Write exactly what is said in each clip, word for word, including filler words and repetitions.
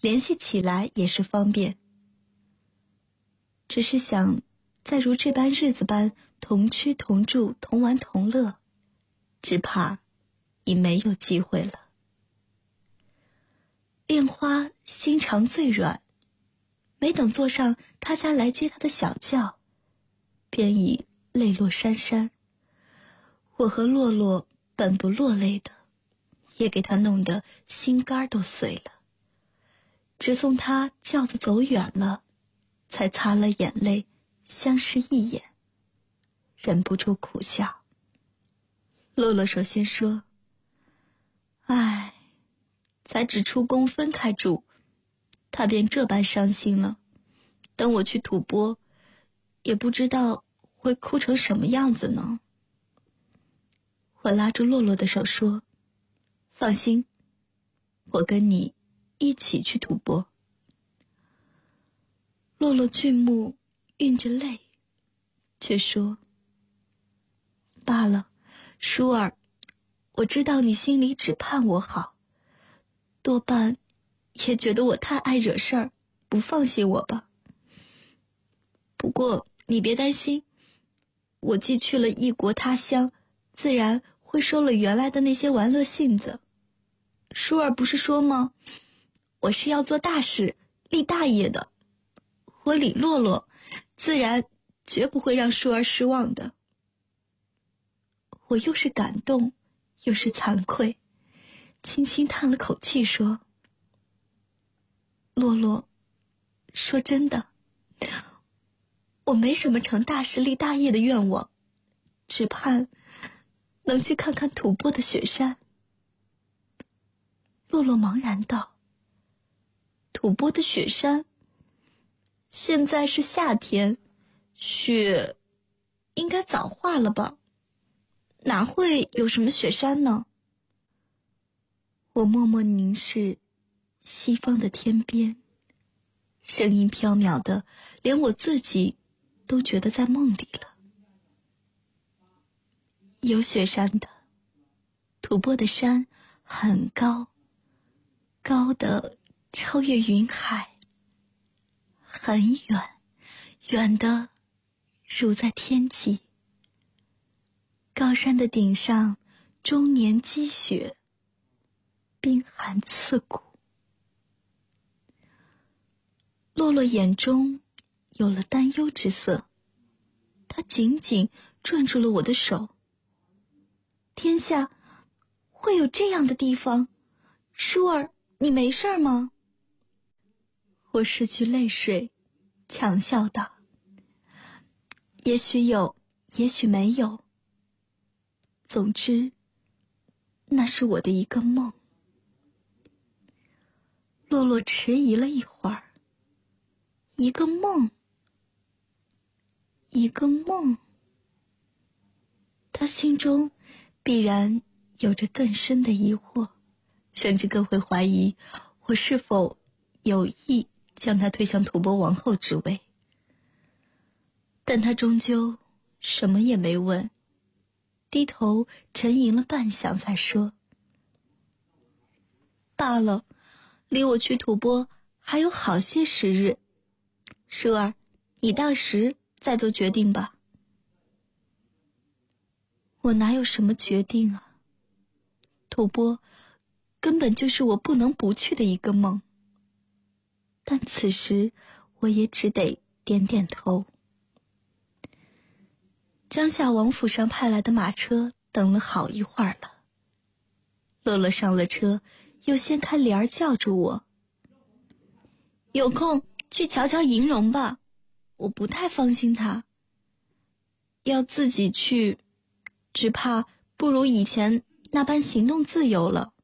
联系起来也是方便。只是想再如这般日子般同吃同住同玩同乐，只怕已没有机会了。恋花心肠最软，没等坐上他家来接他的小轿，便已泪落潸潸。我和洛洛本不落泪的，也给他弄得心肝都碎了。直送他轿子走远了，才擦了眼泪，相视一眼，忍不住苦笑。洛洛首先说：唉，才只出宫分开住，他便这般伤心了。等我去吐蕃，也不知道会哭成什么样子呢。我拉住洛洛的手说：放心，我跟你一起去吐蕃。洛洛俊目蕴着泪，却说：罢了，舒儿，我知道你心里只盼我好，多半也觉得我太爱惹事儿，不放心我吧。不过你别担心，我既去了异国他乡，自然会收了原来的那些玩乐性子。舒儿不是说吗？我是要做大事立大业的，我李洛洛自然绝不会让舒儿失望的。我又是感动又是惭愧，轻轻叹了口气说：洛洛，说真的，我没什么成大事立大业的愿望，只盼能去看看吐蕃的雪山。洛洛茫然道：吐蕃的雪山？现在是夏天，雪应该早化了吧？哪会有什么雪山呢？我默默凝视西方的天边，声音飘渺的，连我自己都觉得在梦里了。有雪山的，吐蕃的山很高，高的超越云海，很远，远的如在天际。高山的顶上终年积雪，冰寒刺骨。洛洛眼中有了担忧之色，他紧紧攥住了我的手。天下会有这样的地方？舒儿，你没事吗？我拭去泪水，强笑道：也许有，也许没有，总之那是我的一个梦。洛洛迟疑了一会儿，一个梦，一个梦，他心中必然有着更深的疑惑，甚至更会怀疑我是否有意将他推向吐蕃王后之位。但他终究什么也没问，低头沉吟了半晌才说：罢了，离我去吐蕃还有好些时日，舒儿，你到时再做决定吧。我哪有什么决定啊？吐蕃根本就是我不能不去的一个梦。但此时我也只得点点头。江夏王府上派来的马车等了好一会儿了。洛洛上了车，又掀开帘儿叫住我：有空去瞧瞧银荣吧，我不太放心他。要自己去，只怕不如以前那般行动自由了。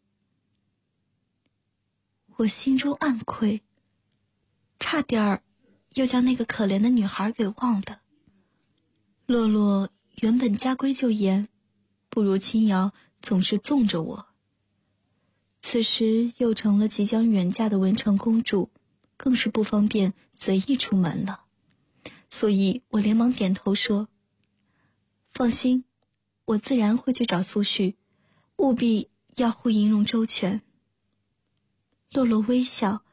我心中暗愧，差点儿又将那个可怜的女孩给忘了。洛洛原本家规就严，不如轻瑶总是纵着我，此时又成了即将远嫁的文成公主，更是不方便随意出门了。所以我连忙点头说：放心，我自然会去找苏旭，务必要护银荣周全。洛洛微笑，